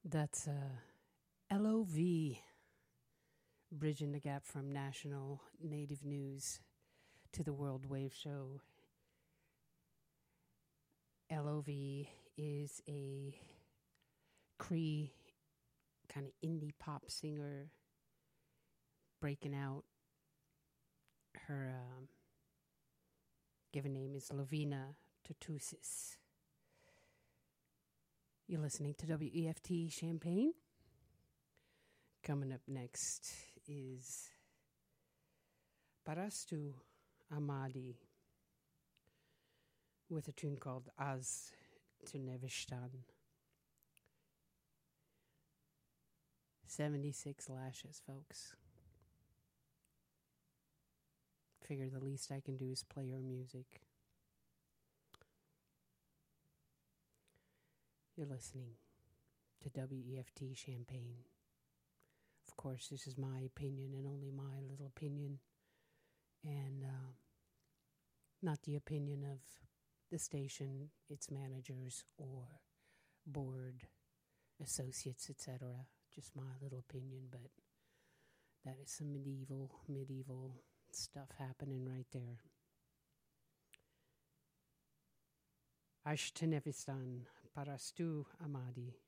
That's LOV, bridging the gap from national native news to the World Wave Show. LOV is a Cree kind of indie pop singer breaking out. Her given name is Lavina Tutusis. You're listening to WEFT Champaign. Coming up next is Parastu Amadi with a tune called Az to Nevistan. 76 lashes, folks. Figure the least I can do is play her music. You're listening to WEFT Champaign. Of course, this is my opinion and only my little opinion, and not the opinion of the station, its managers, or board, associates, etc. Just my little opinion, but that is some medieval stuff happening right there. Ashtanevistan Parastu Amadi.